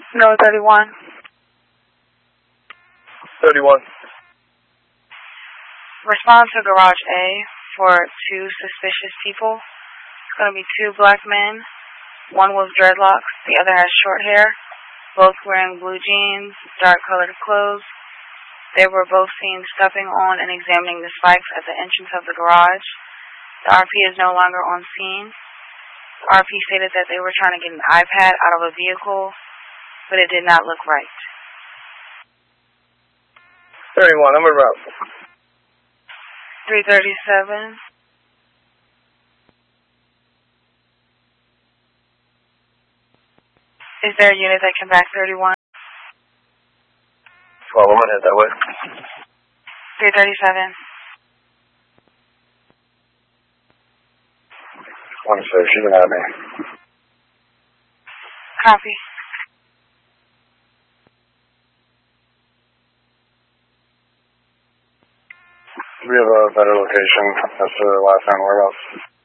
No, 31. 31. Respond to Garage A for 2 suspicious people. It's going to be 2 black men. One with dreadlocks, the other has short hair, both wearing blue jeans, dark colored clothes. They were both seen stepping on and examining the spikes at the entrance of the garage. The RP is no longer on scene. The RP stated that they were trying to get an iPad out of a vehicle, but it did not look right. 31, I'm en route. 337. Is there a unit that can back 31? 12, I'm gonna head that way. 337. Want to say she's gonna have me. Copy. We have a better location. That's the last time whereabouts.